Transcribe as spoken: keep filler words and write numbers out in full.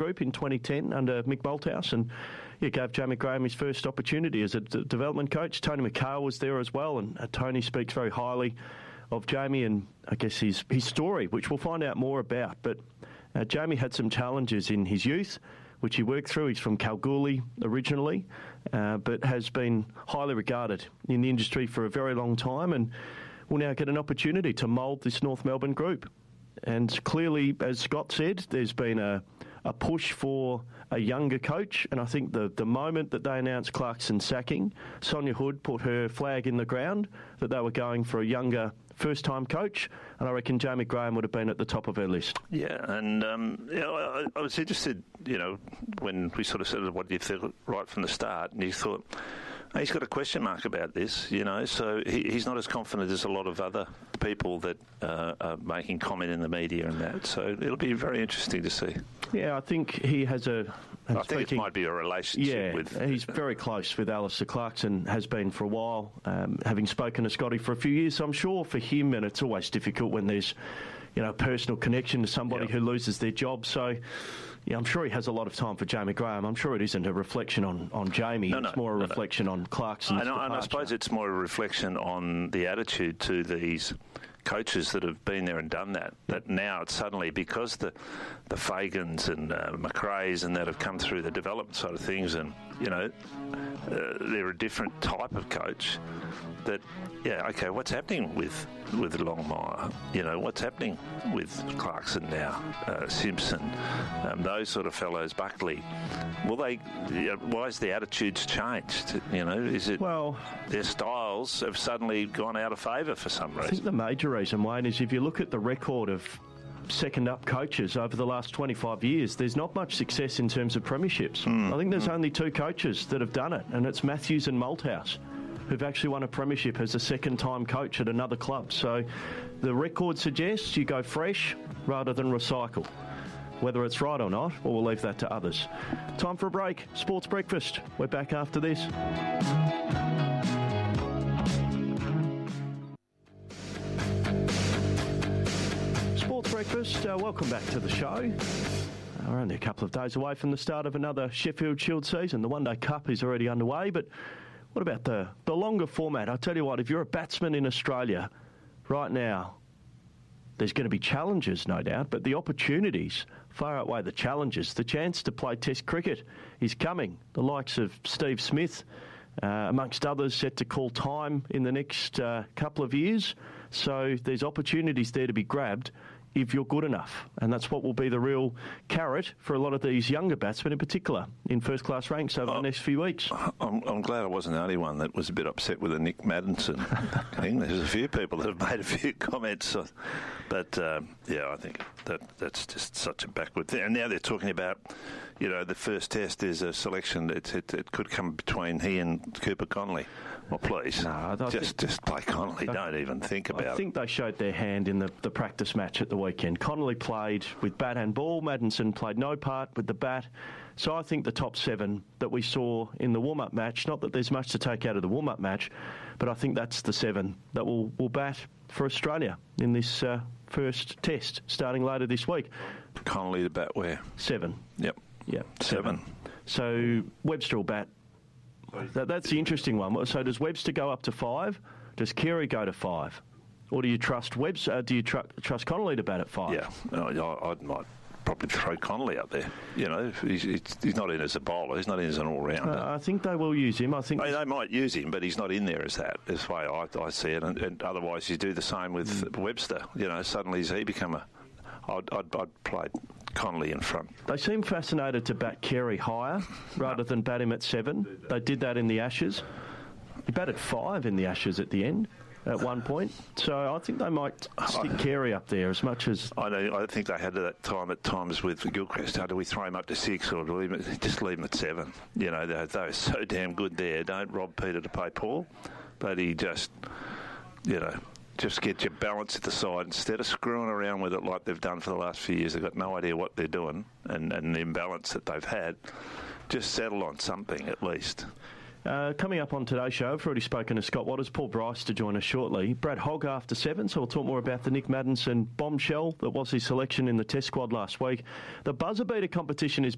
group in twenty ten under Mick Malthouse, and yeah, gave Jamie Graham his first opportunity as a d- development coach. Tony McHale was there as well, and uh, Tony speaks very highly of Jamie and I guess his, his story, which we'll find out more about. But uh, Jamie had some challenges in his youth, which he worked through. He's from Kalgoorlie originally, uh, but has been highly regarded in the industry for a very long time, and will now get an opportunity to mould this North Melbourne group. And clearly, as Scott said, there's been a, a push for a younger coach, and I think the, the moment that they announced Clarkson's sacking, Sonia Hood put her flag in the ground that they were going for a younger first-time coach, and I reckon Jamie Graham would have been at the top of her list. Yeah, and um, you know, I, I was interested, you know, when we sort of said, what do you think right from the start, and you thought, he's got a question mark about this, you know, so he, he's not as confident as a lot of other people that uh, are making comment in the media and that, so it'll be very interesting to see. Yeah, I think he has a... I think speaking, it might be a relationship yeah, with... Yeah, he's very close with Alistair Clarkson, has been for a while, um, having spoken to Scotty for a few years, so I'm sure for him, and it's always difficult when there's, you know, a personal connection to somebody yeah. who loses their job, so... Yeah, I'm sure he has a lot of time for Jamie Graham. I'm sure it isn't a reflection on, on Jamie. No, no, it's more a no, reflection no. on Clarkson's and, and I suppose it's more a reflection on the attitude to these coaches that have been there and done that, that now it's suddenly, because the the Fagans and uh, McRae's and that have come through the development side of things, and, you know, uh, they're a different type of coach, that, yeah, okay, what's happening with, with Longmire? You know, what's happening with Clarkson now, uh, Simpson, um, those sort of fellows, Buckley? Will they, you know, why has the attitudes changed? You know, is it well, their styles have suddenly gone out of favour for some reason? I think the major reason, Wayne, is if you look at the record of second-up coaches over the last twenty-five years, there's not much success in terms of premierships. Mm. I think there's mm. only two coaches that have done it, and it's Matthews and Malthouse, who've actually won a premiership as a second-time coach at another club. So the record suggests you go fresh rather than recycle. Whether it's right or not, well, we'll leave that to others. Time for a break. Sports Breakfast. We're back after this. Sports Breakfast, uh, welcome back to the show. Uh, we're only a couple of days away from the start of another Sheffield Shield season. The One Day Cup is already underway, but what about the, the longer format? I'll tell you what, if you're a batsman in Australia right now, there's going to be challenges, no doubt, but the opportunities far outweigh the challenges. The chance to play Test cricket is coming. The likes of Steve Smith, uh, amongst others, set to call time in the next uh, couple of years. So there's opportunities there to be grabbed if you're good enough. And that's what will be the real carrot for a lot of these younger batsmen in particular in first-class ranks over oh, the next few weeks. I'm, I'm glad I wasn't the only one that was a bit upset with the Nick Maddinson thing. There's a few people that have made a few comments. But, um, yeah, I think that that's just such a backward thing. And now they're talking about, you know, the first test is a selection. It, it, it could come between he and Cooper Connolly. Well, please, no, just think, just play Connolly. I, Don't even think about it. I think it. they showed their hand in the, the practice match at the weekend. Connolly played with bat and ball. Maddinson played no part with the bat. So I think the top seven that we saw in the warm-up match, not that there's much to take out of the warm-up match, but I think that's the seven that will, will bat for Australia in this uh, first test starting later this week. Connolly to bat where? Seven. Yep. Yep. Seven. seven. So Webster will bat. That, that's the interesting one. So does Webster go up to five? Does Carey go to five? Or do you trust Webster? Uh, do you tr- trust Connolly to bat at five? Yeah, no, I, I might probably throw Connolly up there. You know, he's, he's not in as a bowler. He's not in as an all-rounder. Uh, I think they will use him. I think I mean, they might use him, but he's not in there as that. That's the way I, I see it. And, and otherwise, you do the same with mm. Webster. You know, suddenly he become a. I'd, I'd, I'd play Connolly in front. They seem fascinated to bat Carey higher rather than bat him at seven. They did that in the Ashes. He batted five in the Ashes at the end. At one point, so I think they might stick Carey up there as much as I know. I think they had that time at times with Gilchrist. How do we throw him up to six, or do we just leave him at seven? You know, they're, they're so damn good there. Don't rob Peter to pay Paul, but he just, you know, just get your balance at the side instead of screwing around with it like they've done for the last few years. They've got no idea what they're doing, and, and the imbalance that they've had. Just settle on something at least. Uh, coming up on today's show, I've already spoken to Scott Watters, Paul Bryce to join us shortly. Brad Hogg after seven, so we'll talk more about the Nick Maddinson bombshell that was his selection in the Test squad last week. The buzzer beater competition is